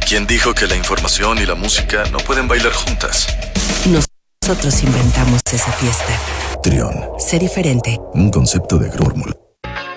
¿Quién dijo que la información y la música no pueden bailar juntas? Nosotros inventamos esa fiesta. Trión. Sé diferente. Un concepto de Fórmula.